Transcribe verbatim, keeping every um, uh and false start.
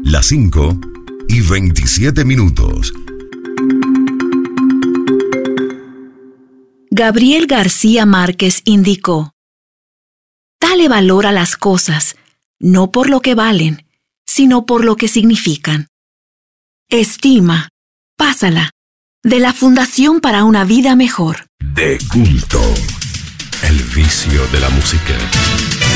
Las cinco y veintisiete minutos. Gabriel García Márquez indicó: dale valor a las cosas, no por lo que valen, sino por lo que significan. Estima, pásala, de la Fundación para una Vida Mejor. De culto, el vicio de la música.